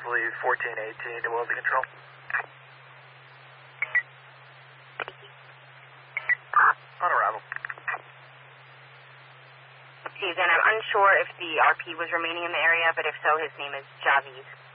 believe 1418 to Wellesley Control. On arrival. Susan, I'm unsure if the RP was remaining in the area, but if so, his name is Javiz.